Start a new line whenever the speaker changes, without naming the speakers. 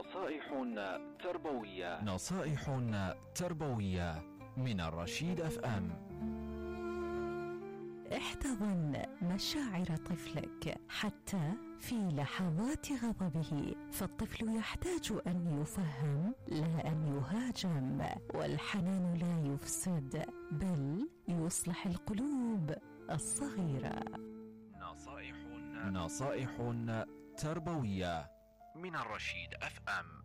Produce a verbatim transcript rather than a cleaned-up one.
نصائح تربوية.
نصائح تربوية من الرشيد اف ام.
احتضن مشاعر طفلك حتى في لحظات غضبه، فالطفل يحتاج أن يفهم لا أن يهاجم، والحنان لا يفسد بل يصلح القلوب الصغيرة.
نصائح نصائح تربوية من الرشيد اف ام.